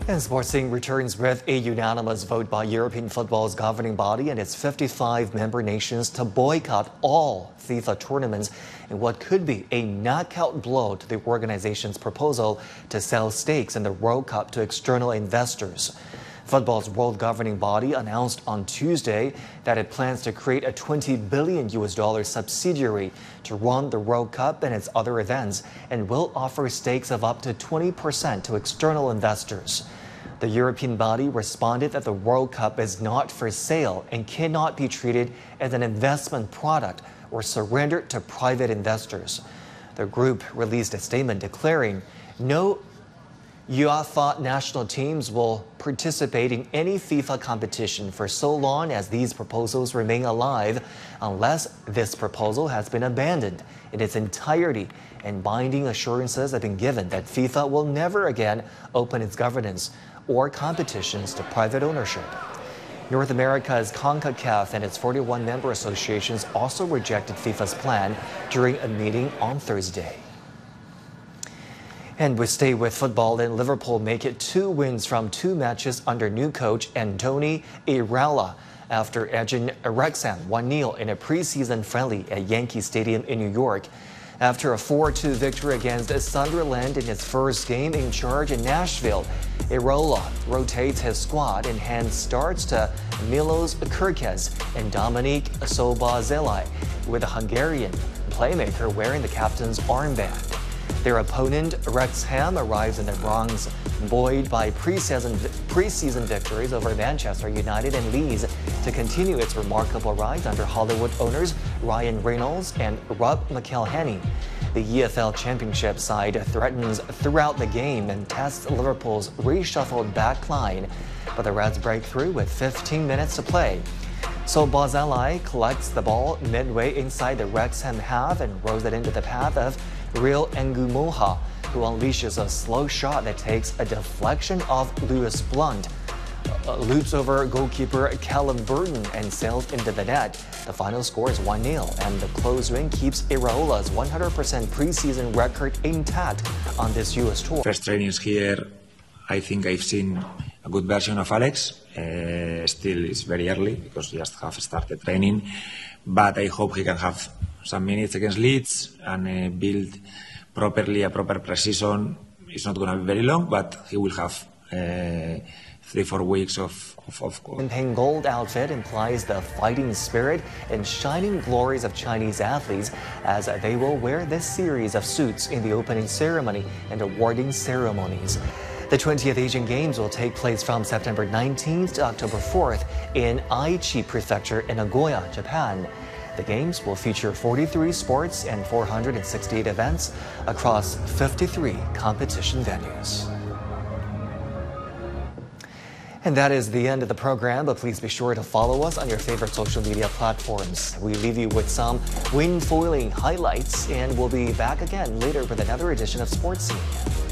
And Sports Scene returns with a unanimous vote by European football's governing body and its 55 member nations to boycott all FIFA tournaments in what could be a knockout blow to the organization's proposal to sell stakes in the World Cup to external investors. Football's world governing body announced on Tuesday that it plans to create a $20 billion subsidiary to run the World Cup and its other events and will offer stakes of up to 20% to external investors. The European body responded that the World Cup is not for sale and cannot be treated as an investment product or surrendered to private investors. The group released a statement declaring no UEFA national teams will participate in any FIFA competition for so long as these proposals remain alive, unless this proposal has been abandoned in its entirety and binding assurances have been given that FIFA will never again open its governance or competitions to private ownership. North America's CONCACAF and its 41 member associations also rejected FIFA's plan during a meeting on Thursday. And we stay with football, and Liverpool make it 2 wins from 2 matches under new coach Andoni Iraola after edging Wrexham 1-0 in a preseason friendly at Yankee Stadium in New York. After a 4-2 victory against Sunderland in his first game in charge in Nashville, Iraola rotates his squad and hands starts to Milos Kerkez and Dominik Szoboszlai, with a Hungarian playmaker wearing the captain's armband. Their opponent, Wrexham, arrives in the Bronx buoyed by preseason victories over Manchester United and Leeds to continue its remarkable rise under Hollywood owners Ryan Reynolds and Rob McElhenney. The EFL Championship side threatens throughout the game and tests Liverpool's reshuffled back line, but the Reds break through with 15 minutes to play. Szoboszlai collects the ball midway inside the Wrexham half and rolls it into the path of Real Ngumoha, who unleashes a slow shot that takes a deflection of Lewis Blunt, loops over goalkeeper Callum Burton and sails into the net. The final score is 1-0, and the close win keeps Iraola's 100% preseason record intact on this U.S. tour. First trainings here, I think I've seen a good version of Alex. Still, it's very early because he just have started training, but I hope he can have some minutes against Leeds and build properly a proper pre-season. It's not going to be very long, but he will have 3-4 weeks of Campaign gold outfit implies the fighting spirit and shining glories of Chinese athletes as they will wear this series of suits in the opening ceremony and awarding ceremonies. The 20th Asian Games will take place from September 19th to October 4th in Aichi Prefecture in Nagoya, Japan. The Games will feature 43 sports and 468 events across 53 competition venues. And that is the end of the program, but please be sure to follow us on your favorite social media platforms. We leave you with some wind foiling highlights, and we'll be back again later with another edition of Sports Scene.